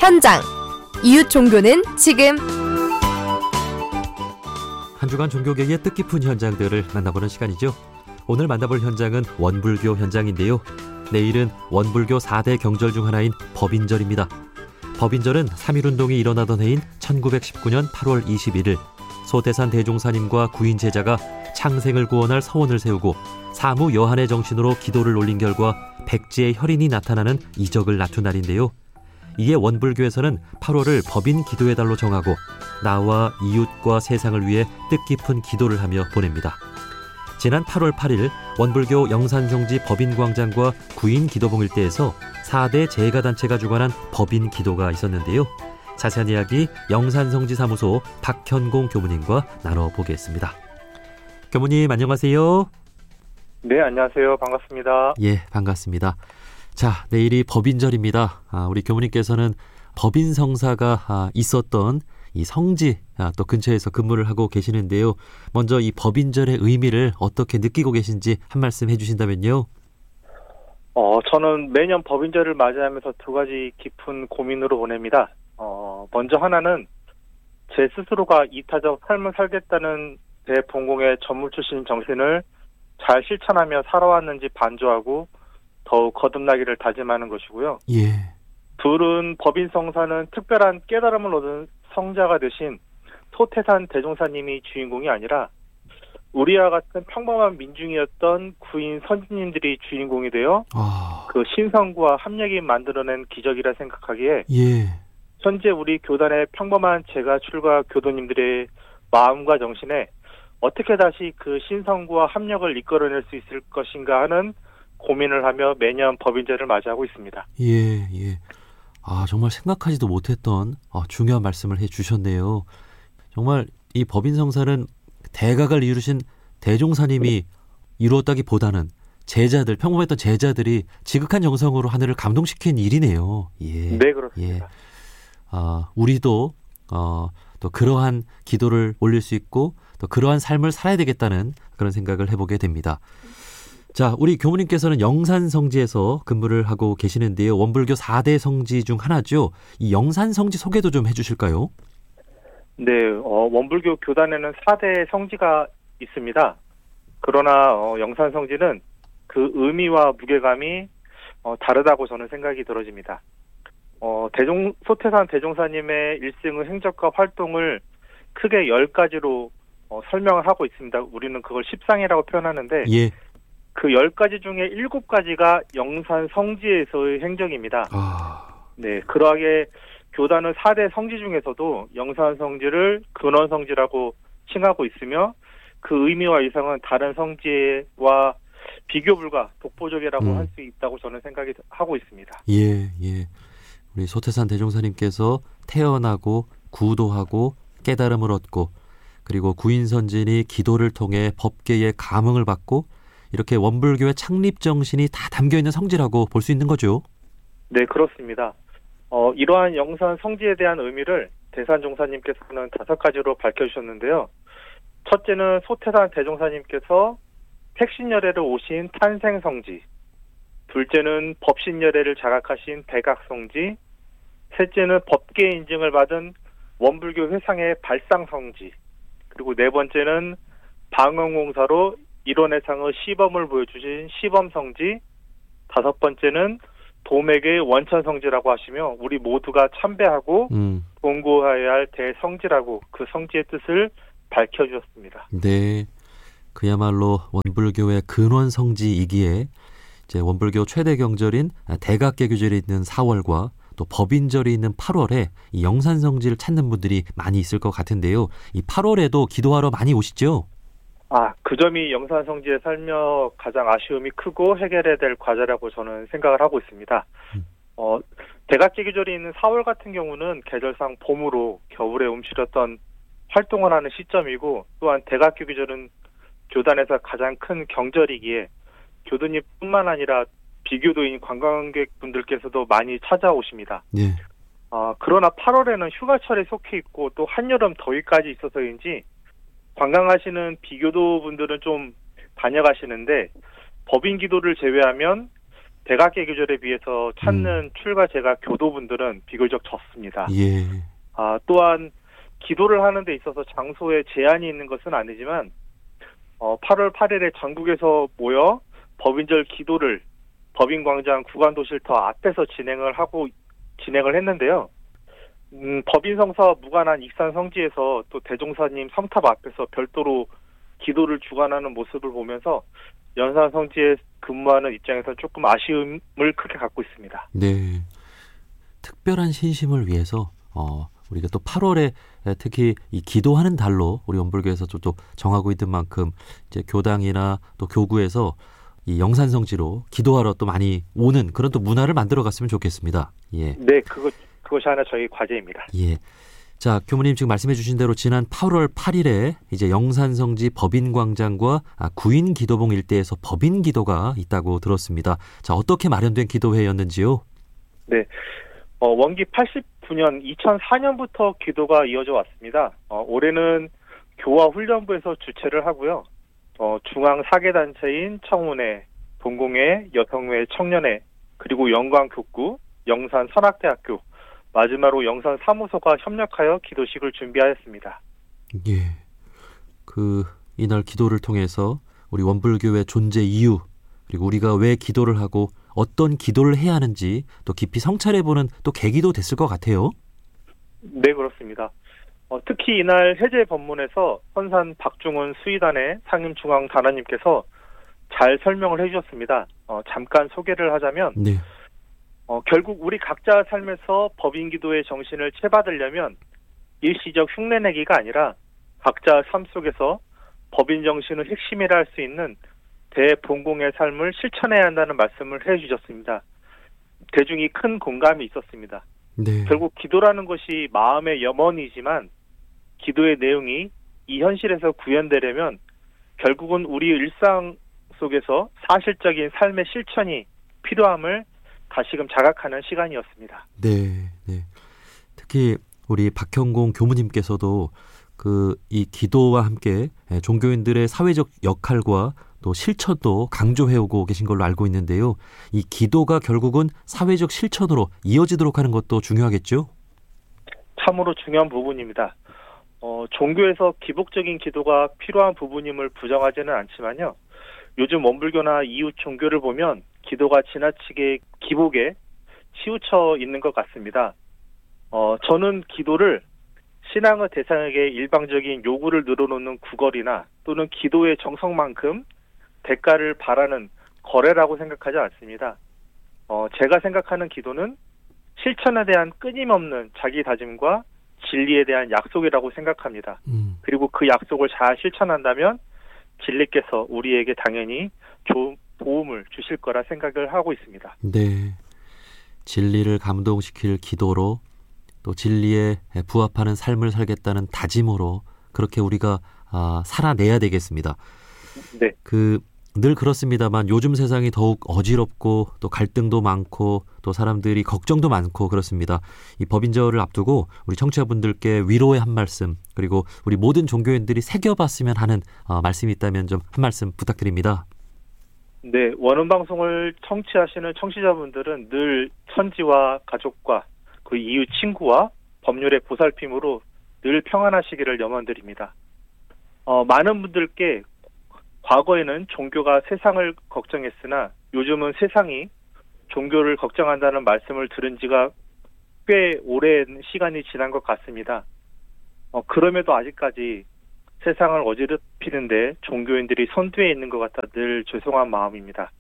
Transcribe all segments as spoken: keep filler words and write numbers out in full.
현장. 이웃 종교는 지금. 한 주간 종교계의 뜻깊은 현장들을 만나보는 시간이죠. 오늘 만나볼 현장은 원불교 현장인데요. 내일은 원불교 사 대 경절 중 하나인 법인절입니다. 법인절은 삼일운동이 일어나던 해인 천구백십구 년 팔월 이십일일 소태산 대종사님과 구인 제자가 창생을 구원할 서원을 세우고 사무 여한의 정신으로 기도를 올린 결과 백지의 혈인이 나타나는 이적을 낳은 날인데요. 이에 원불교에서는 팔월을 법인 기도의 달로 정하고 나와 이웃과 세상을 위해 뜻깊은 기도를 하며 보냅니다. 지난 팔월 팔일 원불교 영산성지 법인광장과 구인 기도봉일대에서 사 대 재가단체가 주관한 법인 기도가 있었는데요. 자세한 이야기 영산성지 사무소 박현공 교무님과 나눠보겠습니다. 교무님 안녕하세요. 네, 안녕하세요. 반갑습니다. 예, 반갑습니다. 자, 내일이 법인절입니다. 아, 우리 교무님께서는 법인 성사가 아, 있었던 이 성지 아, 또 근처에서 근무를 하고 계시는데요. 먼저 이 법인절의 의미를 어떻게 느끼고 계신지 한 말씀 해주신다면요. 어, 저는 매년 법인절을 맞이하면서 두 가지 깊은 고민으로 보냅니다. 어, 먼저 하나는 제 스스로가 이타적 삶을 살겠다는 대본공의 전무 출신 정신을 잘 실천하며 살아왔는지 반조하고 더욱 거듭나기를 다짐하는 것이고요. 예. 둘은 법인 성사는 특별한 깨달음을 얻은 성자가 되신 소태산 대종사님이 주인공이 아니라 우리와 같은 평범한 민중이었던 구인 선지님들이 주인공이 되어 아... 그 신성구와 합력이 만들어낸 기적이라 생각하기에 예. 현재 우리 교단의 평범한 제가 출가 교도님들의 마음과 정신에 어떻게 다시 그 신성구와 합력을 이끌어낼 수 있을 것인가 하는 고민을 하며 매년 법인절을 맞이하고 있습니다. 예, 예. 아, 정말 생각하지도 못했던 아, 중요한 말씀을 해주셨네요. 정말 이 법인 성사는 대각을 이루신 대종사님이 이루었다기보다는 제자들, 평범했던 제자들이 지극한 정성으로 하늘을 감동시킨 일이네요. 예. 네, 그렇습니다. 예. 아, 우리도 어, 또 그러한 기도를 올릴 수 있고 또 그러한 삶을 살아야 되겠다는 그런 생각을 해보게 됩니다. 자, 우리 교무님께서는 영산성지에서 근무를 하고 계시는데요. 원불교 사 대 성지 중 하나죠. 이 영산성지 소개도 좀 해주실까요? 네, 어, 원불교 교단에는 사 대 성지가 있습니다. 그러나 어, 영산성지는 그 의미와 무게감이 어, 다르다고 저는 생각이 들어집니다. 어, 대종, 소태산 대종사님의 일생의 행적과 활동을 크게 열 가지로 어, 설명을 하고 있습니다. 우리는 그걸 십상이라고 표현하는데 예. 그 열 가지 중에 일곱 가지가 영산 성지에서의 행적입니다. 아... 네, 그러하게 교단은 사 대 성지 중에서도 영산 성지를 근원 성지라고 칭하고 있으며 그 의미와 이상은 다른 성지와 비교 불가 독보적이라고 음. 할 수 있다고 저는 생각이 하고 있습니다. 예, 예. 우리 소태산 대종사님께서 태어나고 구도하고 깨달음을 얻고 그리고 구인선진이 기도를 통해 법계의 감흥을 받고 이렇게 원불교의 창립 정신이 다 담겨있는 성지라고 볼 수 있는 거죠. 네, 그렇습니다. 어, 이러한 영산 성지에 대한 의미를 대산종사님께서는 다섯 가지로 밝혀주셨는데요. 첫째는 소태산 대종사님께서 택신열애를 오신 탄생성지, 둘째는 법신열애를 자각하신 대각성지, 셋째는 법계 인증을 받은 원불교 회상의 발상성지, 그리고 네 번째는 방언공사로 일원회상의 시범을 보여주신 시범성지, 다섯 번째는 도맥의 원천성지라고 하시며 우리 모두가 참배하고 음. 공고해야 할 대성지라고 그 성지의 뜻을 밝혀주셨습니다. 네, 그야말로 원불교의 근원성지이기에 이제 원불교 최대 경절인 대각개교절이 있는 사월과 또 법인절이 있는 팔월에 이 영산성지를 찾는 분들이 많이 있을 것 같은데요. 이 팔월에도 기도하러 많이 오시죠? 아, 그 점이 영산성지에 살며 가장 아쉬움이 크고 해결해야 될 과제라고 저는 생각을 하고 있습니다. 음. 어, 대각계교절이 있는 사월 같은 경우는 계절상 봄으로 겨울에 움츠렸던 활동을 하는 시점이고 또한 대각계교절은 교단에서 가장 큰 경절이기에 교도님뿐만 아니라 비교도인 관광객분들께서도 많이 찾아오십니다. 네. 어, 그러나 팔월에는 휴가철에 속해 있고 또 한여름 더위까지 있어서인지 관광하시는 비교도 분들은 좀 다녀가시는데 법인 기도를 제외하면 백악계 교절에 비해서 찾는 음. 출가제가 교도분들은 비교적 적습니다. 예. 아, 또한 기도를 하는 데 있어서 장소에 제한이 있는 것은 아니지만 어, 팔월 팔일에 전국에서 모여 법인절 기도를 법인광장 구간도실터 앞에서 진행을 하고 진행을 했는데요. 음, 법인성사와 무관한 익산 성지에서 또 대종사님 성탑 앞에서 별도로 기도를 주관하는 모습을 보면서 연산 성지에 근무하는 입장에서 조금 아쉬움을 크게 갖고 있습니다. 네. 특별한 신심을 위해서 어, 우리가 또 팔월에 특히 이 기도하는 달로 우리 원불교에서 또, 또 정하고 있는 만큼 이제 교당이나 또 교구에서 이 영산성지로 기도하러 또 많이 오는 그런 또 문화를 만들어 갔으면 좋겠습니다. 예. 네, 그것 그것이 하나 저희 과제입니다. 예. 자, 교무님 지금 말씀해 주신 대로 지난 팔월 팔일에 이제 영산성지 법인광장과 아, 구인 기도봉 일대에서 법인 기도가 있다고 들었습니다. 자, 어떻게 마련된 기도회였는지요? 네. 어, 원기 팔십구 년 이천사 년부터 기도가 이어져 왔습니다. 어, 올해는 교화 훈련부에서 주최를 하고요. 어, 중앙 사계단체인 청운회, 동공회, 여성회, 청년회, 그리고 영광교구, 영산 선학대학교, 마지막으로 영산 사무소가 협력하여 기도식을 준비하였습니다. 예. 그 이날 기도를 통해서 우리 원불교의 존재 이유, 그리고 우리가 왜 기도를 하고 어떤 기도를 해야 하는지 또 깊이 성찰해보는 또 계기도 됐을 것 같아요. 네, 그렇습니다. 어, 특히 이날 해제 법문에서 헌산 박중훈 수의단의 상임중앙 단원님께서 잘 설명을 해주셨습니다. 어, 잠깐 소개를 하자면 네. 어, 결국 우리 각자 삶에서 법인기도의 정신을 채받으려면 일시적 흉내내기가 아니라 각자 삶 속에서 법인 정신을 핵심이라 할 수 있는 대본공의 삶을 실천해야 한다는 말씀을 해주셨습니다. 대중이 큰 공감이 있었습니다. 네. 결국 기도라는 것이 마음의 염원이지만 기도의 내용이 이 현실에서 구현되려면 결국은 우리 일상 속에서 사실적인 삶의 실천이 필요함을 다시금 자각하는 시간이었습니다. 네, 네. 특히 우리 박형공 교무님께서도 그 이 기도와 함께 종교인들의 사회적 역할과 또 실천도 강조해오고 계신 걸로 알고 있는데요. 이 기도가 결국은 사회적 실천으로 이어지도록 하는 것도 중요하겠죠? 참으로 중요한 부분입니다. 어, 종교에서 기복적인 기도가 필요한 부분임을 부정하지는 않지만요. 요즘 원불교나 이웃 종교를 보면 기도가 지나치게 기복에 치우쳐 있는 것 같습니다. 어, 저는 기도를 신앙의 대상에게 일방적인 요구를 늘어놓는 구걸이나 또는 기도의 정성만큼 대가를 바라는 거래라고 생각하지 않습니다. 어, 제가 생각하는 기도는 실천에 대한 끊임없는 자기 다짐과 진리에 대한 약속이라고 생각합니다. 음. 그리고 그 약속을 잘 실천한다면 진리께서 우리에게 당연히 좋은 도움을 주실 거라 생각을 하고 있습니다. 네. 진리를 감동시킬 기도로 또 진리에 부합하는 삶을 살겠다는 다짐으로 그렇게 우리가 아, 살아내야 되겠습니다. 네. 그 늘 그렇습니다만 요즘 세상이 더욱 어지럽고 또 갈등도 많고 또 사람들이 걱정도 많고 그렇습니다. 이 법인절을 앞두고 우리 청취자분들께 위로의 한 말씀 그리고 우리 모든 종교인들이 새겨봤으면 하는 어, 말씀이 있다면 좀 한 말씀 부탁드립니다. 네, 원음방송을 청취하시는 청취자분들은 늘 천지와 가족과 그 이웃 친구와 법률의 보살핌으로 늘 평안하시기를 염원드립니다. 어, 많은 분들께 과거에는 종교가 세상을 걱정했으나 요즘은 세상이 종교를 걱정한다는 말씀을 들은 지가 꽤 오랜 시간이 지난 것 같습니다. 어, 그럼에도 아직까지 세상을 어지럽히는데 종교인들이 선두에 있는 것 같아 늘 죄송한 마음입니다.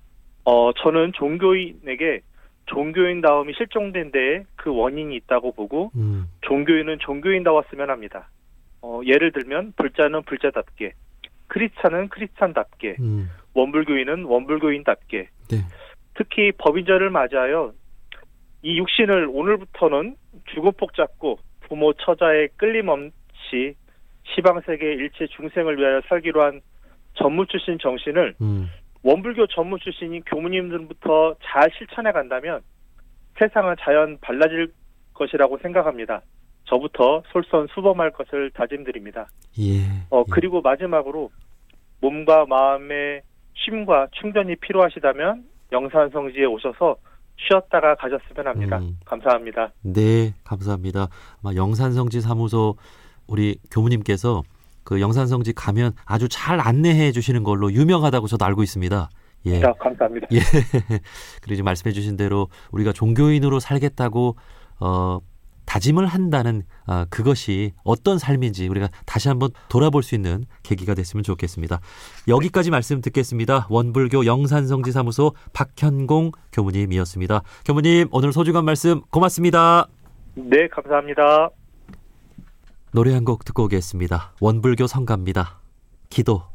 어, 저는 종교인에게 종교인다움이 실종된 데에 그 원인이 있다고 보고 음. 종교인은 종교인다웠으면 합니다. 어, 예를 들면 불자는 불자답게, 크리스찬은 크리스찬답게, 음. 원불교인은 원불교인답게, 네. 특히 법인절을 맞이하여 이 육신을 오늘부터는 주고폭 잡고 부모 처자의 끌림 없이 시방세계 일체 중생을 위하여 살기로 한 전무 출신 정신을 음. 원불교 전무 출신인 교무님들부터 잘 실천해 간다면 세상은 자연 달라질 것이라고 생각합니다. 저부터 솔선수범할 것을 다짐드립니다. 예. 어, 그리고 마지막으로 몸과 마음의 쉼과 충전이 필요하시다면 영산성지에 오셔서 쉬었다가 가셨으면 합니다. 음. 감사합니다. 네, 감사합니다. 아마 영산성지 사무소 우리 교무님께서 그 영산성지 가면 아주 잘 안내해 주시는 걸로 유명하다고 저도 알고 있습니다. 예. 자, 감사합니다. 예. 그리고 이제 말씀해 주신 대로 우리가 종교인으로 살겠다고 어 다짐을 한다는 아, 그것이 어떤 삶인지 우리가 다시 한번 돌아볼 수 있는 계기가 됐으면 좋겠습니다. 여기까지 말씀 듣겠습니다. 원불교 영산성지 사무소 박현공 교무님이었습니다. 교무님, 오늘 소중한 말씀 고맙습니다. 네, 감사합니다. 노래 한 곡 듣고 오겠습니다. 원불교 성가입니다. 기도.